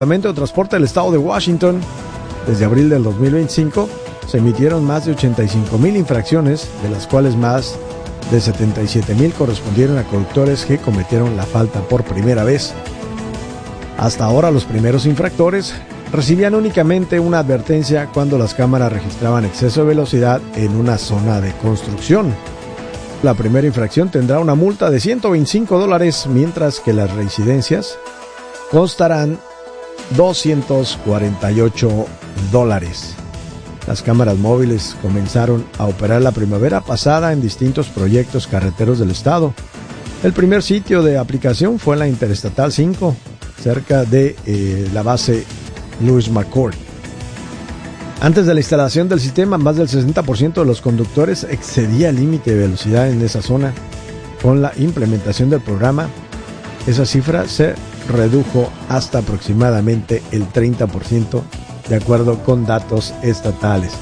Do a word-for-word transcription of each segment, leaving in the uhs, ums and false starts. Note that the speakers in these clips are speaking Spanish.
Departamento de Transporte del Estado de Washington, desde abril del dos mil veinticinco, se emitieron más de ochenta y cinco mil infracciones, de las cuales más de setenta y siete mil correspondieron a conductores que cometieron la falta por primera vez. Hasta ahora, los primeros infractores recibían únicamente una advertencia cuando las cámaras registraban exceso de velocidad en una zona de construcción. La primera infracción tendrá una multa de ciento veinticinco dólares, mientras que las reincidencias costarán doscientos cuarenta y ocho dólares. Las cámaras móviles comenzaron a operar la primavera pasada en distintos proyectos carreteros del estado. El primer sitio de aplicación fue la Interestatal cinco, cerca de eh, la base Lewis McCord. Antes de la instalación del sistema, más del sesenta por ciento de los conductores excedía el límite de velocidad en esa zona. Con la implementación del programa, esa cifra se redujo hasta aproximadamente el treinta por ciento, de acuerdo con datos estatales.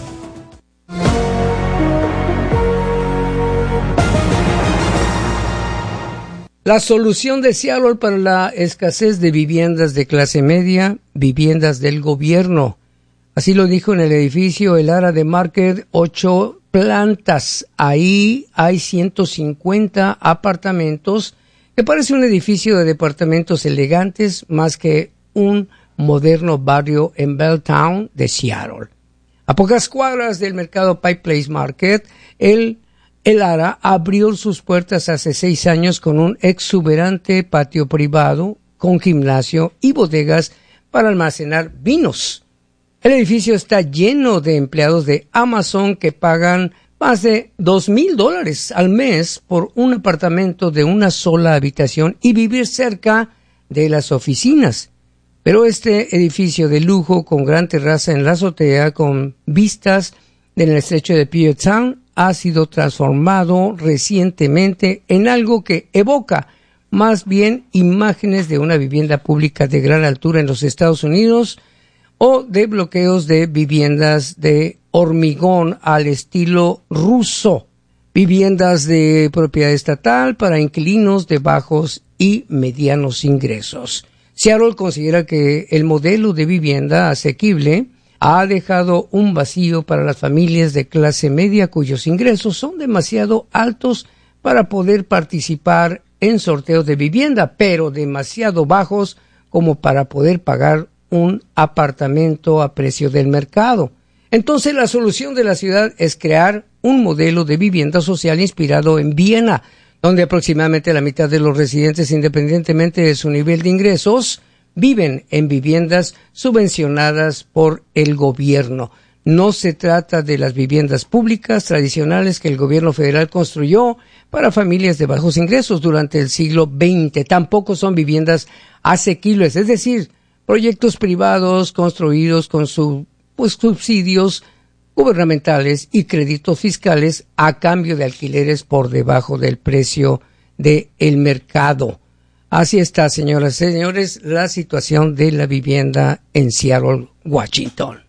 La solución de Seattle para la escasez de viviendas de clase media, viviendas del gobierno. Así lo dijo en el edificio El Ara de Market, ocho plantas. Ahí hay ciento cincuenta apartamentos, que parece un edificio de departamentos elegantes más que un moderno barrio en Belltown de Seattle. A pocas cuadras del mercado Pike Place Market, el El Ara abrió sus puertas hace seis años con un exuberante patio privado, con gimnasio y bodegas para almacenar vinos. El edificio está lleno de empleados de Amazon que pagan más de dos mil dólares al mes por un apartamento de una sola habitación y vivir cerca de las oficinas. Pero este edificio de lujo con gran terraza en la azotea con vistas del estrecho de Puget Sound ha sido transformado recientemente en algo que evoca más bien imágenes de una vivienda pública de gran altura en los Estados Unidos o de bloqueos de viviendas de hormigón al estilo ruso, viviendas de propiedad estatal para inquilinos de bajos y medianos ingresos. Seattle considera que el modelo de vivienda asequible ha dejado un vacío para las familias de clase media cuyos ingresos son demasiado altos para poder participar en sorteos de vivienda, pero demasiado bajos como para poder pagar un apartamento a precio del mercado. Entonces la solución de la ciudad es crear un modelo de vivienda social inspirado en Viena, donde aproximadamente la mitad de los residentes, independientemente de su nivel de ingresos, viven en viviendas subvencionadas por el gobierno. No se trata de las viviendas públicas tradicionales que el gobierno federal construyó para familias de bajos ingresos durante el siglo veinte. Tampoco son viviendas asequibles, es decir, proyectos privados construidos con su, pues, subsidios gubernamentales y créditos fiscales a cambio de alquileres por debajo del precio del mercado. Así está, señoras y señores, la situación de la vivienda en Seattle, Washington.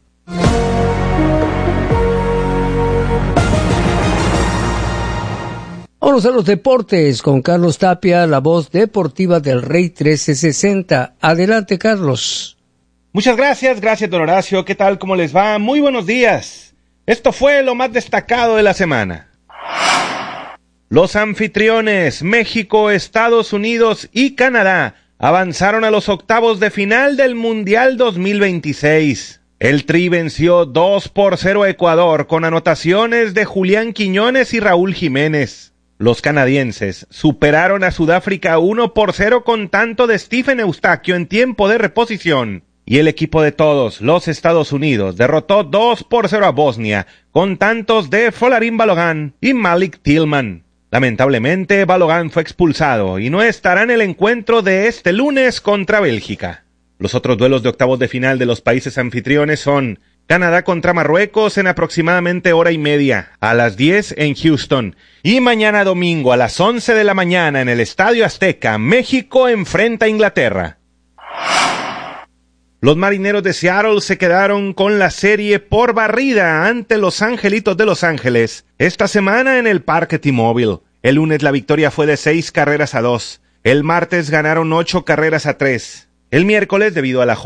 Vamos a los deportes con Carlos Tapia, la voz deportiva del Rey trece sesenta. Adelante, Carlos. Muchas gracias, gracias, don Horacio. ¿Qué tal? ¿Cómo les va? Muy buenos días. Esto fue lo más destacado de la semana. Los anfitriones, México, Estados Unidos y Canadá, avanzaron a los octavos de final del Mundial dos mil veintiséis. El Tri venció dos por cero a Ecuador con anotaciones de Julián Quiñones y Raúl Jiménez. Los canadienses superaron a Sudáfrica uno por cero con tanto de Stephen Eustaquio en tiempo de reposición. Y el equipo de todos, los Estados Unidos, derrotó dos por cero a Bosnia con tantos de Folarin Balogun y Malik Tillman. Lamentablemente, Balogun fue expulsado y no estará en el encuentro de este lunes contra Bélgica. Los otros duelos de octavos de final de los países anfitriones son Canadá contra Marruecos en aproximadamente hora y media, a las diez en Houston. Y mañana domingo a las once de la mañana en el Estadio Azteca, México enfrenta a Inglaterra. Los Marineros de Seattle se quedaron con la serie por barrida ante los Angelitos de Los Ángeles esta semana en el Parque T-Mobile. El lunes la victoria fue de seis carreras a dos. El martes ganaron ocho carreras a tres. El miércoles, debido a la